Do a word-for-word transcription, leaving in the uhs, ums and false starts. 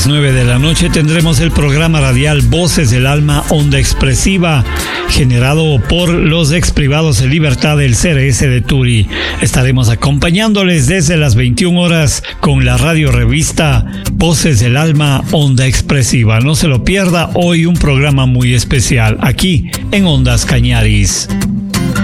las nueve de la noche tendremos el programa radial Voces del Alma Onda Expresiva, generado por los ex privados de libertad del C R S de Turi. Estaremos acompañándoles desde las veintiuna horas con la radio revista Voces del Alma Onda Expresiva. No se lo pierda, hoy un programa muy especial aquí en Ondas Cañaris.